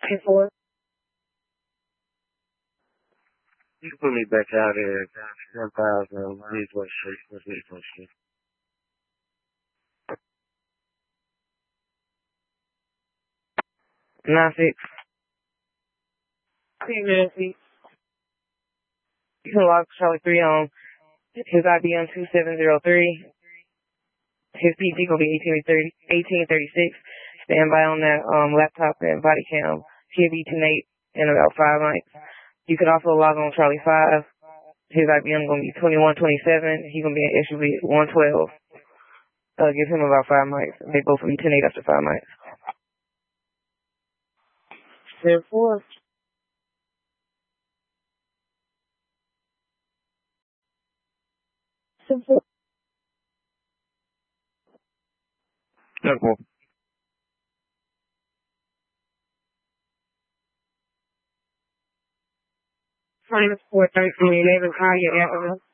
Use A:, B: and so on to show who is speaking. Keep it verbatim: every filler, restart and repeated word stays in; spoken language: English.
A: ten four.
B: You can put me back out at one thousand Ridgeway Street. Ridgeway Street.
A: Nine six.
C: Ten minutes, please.
A: You can log Charlie three on his I D on two seven zero three. His P G gonna be eighteen thirty-six. Stand by on that um laptop and body cam. He'll be ten eight in about five nights. You can also log on Charlie five. His I B M gonna be twenty-one twenty-seven. He's gonna be in S U V one twelve. Uh, give him about five mics. They both will be ten eight after five mics.
C: ten four.
A: ten four.
B: ten four.
C: Twenty four thirty from your neighbor car, your address.